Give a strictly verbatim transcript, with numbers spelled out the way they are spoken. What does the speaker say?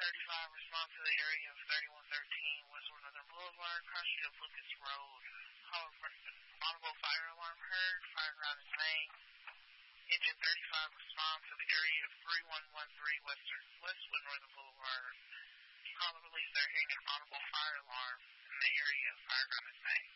thirty-five, respond to the area of thirty-one thirteen Westwood Northern Boulevard, cross street of Lucas Road. Call for audible fire alarm heard, fire ground is main. Engine thirty-five, respond to the area of thirty-one thirteen Western, Westwood Northern Boulevard. Call the police, they're hearing an audible fire alarm in the area, fire ground is main.